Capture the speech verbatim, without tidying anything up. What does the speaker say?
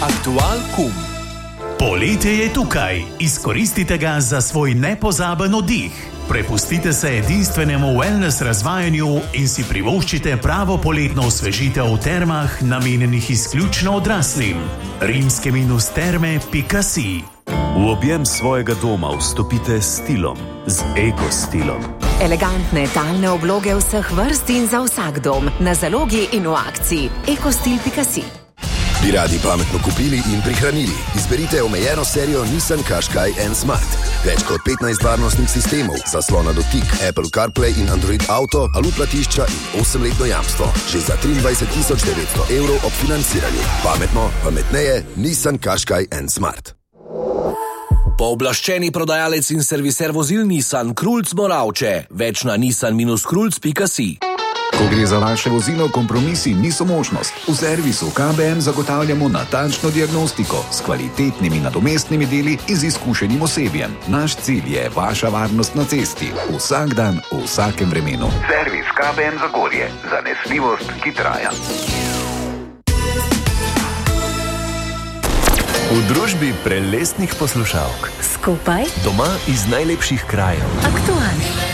Aktualkum. Poletje je tukaj, izkoristite ga za svoj nepozaben oddih. Prepustite se edinstvenemu wellness razvajanju in si privoščite pravo poletno osvežitev v termah, namenjenih izključno odraslim. rimske minus terme pika si. V objem svojega doma vstopite s stilom, z ekostilom. Elegantne talne obloge vseh vrst in za vsak dom, na zalogi in v akciji. ekostil pika si. Bi radi pametno kupili in prihranili? Izberite omejeno serijo Nissan Qashqai N Smart. Več kot petnajst varnostnih sistemov, zaslon na dotik, Apple CarPlay in Android Auto, alu platišča in osemletno jamstvo. Že za triindvajset tisoč devetsto evrov ob financiranju. Pametno, pametneje, Nissan Qashqai N Smart. Pooblaščeni prodajalec in serviser vozil Nissan Krulc Moravče. Več na nissan minus krulc pika si. Ko gre za vaše vozilo, kompromisi niso možnost. V servisu K B M zagotavljamo natančno diagnostiko s kvalitetnimi nadomestnimi deli in z izkušenim osebjem. Naš cilj je vaša varnost na cesti. Vsak dan, v vsakem vremenu. Servis K B M Zagorje. Zanesljivost, ki traja. V družbi prelestnih poslušalk. Skupaj Doma iz najlepših krajev. aktualno.